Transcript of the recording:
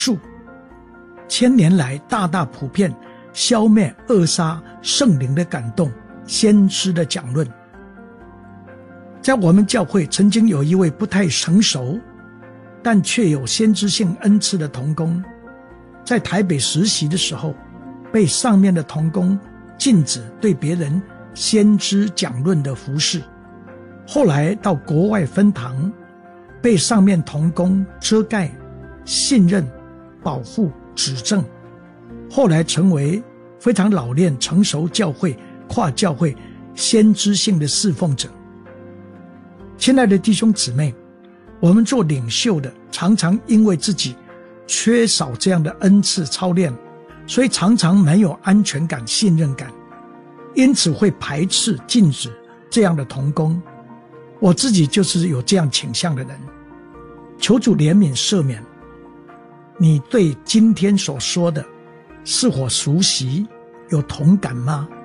术，千年来大大普遍消灭扼杀圣灵的感动，先知的讲论。在我们教会曾经有一位不太成熟但却有先知性恩赐的同工，在台北实习的时候，被上面的同工禁止对别人先知讲论的服事。后来到国外分堂，被上面同工遮盖、信任、保护、指正，后来成为非常老练成熟教会、跨教会先知性的侍奉者。亲爱的弟兄姊妹，我们做领袖的常常因为自己缺少这样的恩赐操练，所以常常没有安全感、信任感，因此会排斥、禁止这样的同工。我自己就是有这样倾向的人，求主怜悯赦免。你对今天所说的是否熟悉，有同感吗？